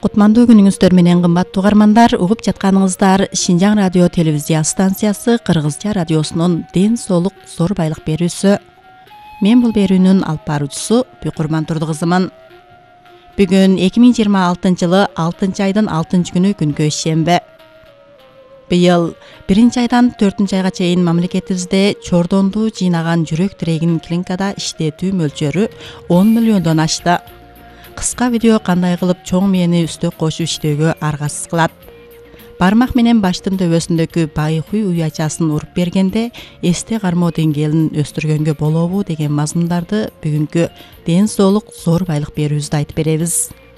Кутмандуу күнүңүздөр менен кымбаттуу угармандар, угуп жатканыңыздар Шинжаң радио телевизия станциясы Кыргызча радиосунун ден соолук зор байлык берүүсү. Мен бул берүүнүн алып баруучусу Бүйкурман Турдукызымын. Бүгүн 2026-жылы 6-айдын 6-күнү күнгө шембе. Быйыл 1-айдан 4-айга чейин мамлекетибизде чордонду жыйнаган жүрөк тирегин клиникада иштетүү мөлчөрү 10 миллиондон ашты. Кыска видео кандай кылып чоң мээни үстө кошуп иштөөгө аргасыз кылат. Бармак менен баштын төбөсүндөгү байкуй уячасын уруп бергенде эсте кармоо деңгээлин өстүргөнгө болобу деген мазмундарды бүгүнкү ден соолук зор байлык берүүбүздө айтып беребиз.